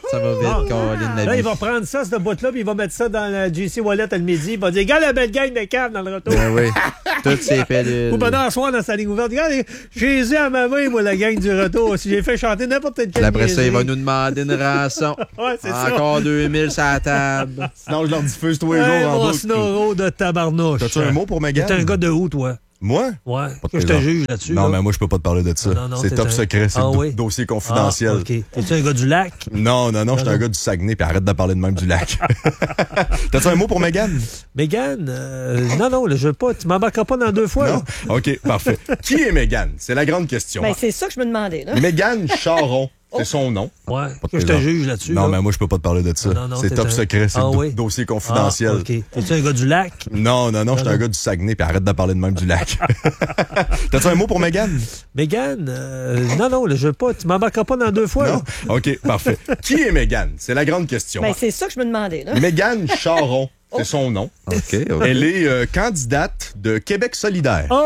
Ça va vite, Caroline, la Là, vie. il va prendre ça, cette boîte-là, puis il va mettre ça dans la JC Wallet le midi. Il va dire, regarde la belle gang de cave dans le retour. Ben oui. Toutes ces pellules. Ou pendant un soir dans sa ligne ouverte. Regarde, j'ai à ma main, moi, la gang du retour. Si j'ai fait chanter n'importe quelle Puis après ça, il niaiserie. va nous demander une rançon. Ouais, c'est ça. Encore 2000 sur la table. Sinon, je leur diffuse tous les Hey, jours en mon boucle. Snoro de tabarnouche. T'as-tu un mot pour Mégane? T'es un gars de où, toi? Moi? Ouais. Pas de Que je te présent. juge là-dessus. Non, là. mais moi, je peux pas te parler de ça. Non, C'est t'es top un- secret, c'est Ah le oui? dossier confidentiel. Ah, OK. T'es-tu un gars du lac? Non, je suis un gars du Saguenay, puis arrête de parler de même du lac. T'as-tu un mot pour Mégane? Mégane? Non, là, je veux pas. Tu m'embarqueras pas dans 2 fois. Non? Là. OK, parfait. Qui est Mégane? C'est la grande question. Ben, c'est ça que je me demandais, là. Mégane Charon, c'est son nom. Ouais. Pas de Que je te présent. juge là-dessus. Non, là. mais moi, je peux pas te parler de ça. Non, C'est t'es top un- secret, c'est Ah le oui? dossier confidentiel. Ah, OK. T'es-tu un gars du lac? Non, je suis un gars du Saguenay, puis arrête de parler de même du lac. T'as-tu un mot pour Mégane? Mégane? Non, là, je veux pas. Tu m'embarqueras pas dans 2 fois. Non? Là. OK, parfait. Qui est Mégane? C'est la grande question. Ben, c'est ça que je me demandais, là. Mégane Charon, c'est son nom. OK. Elle est candidate de Québec solidaire.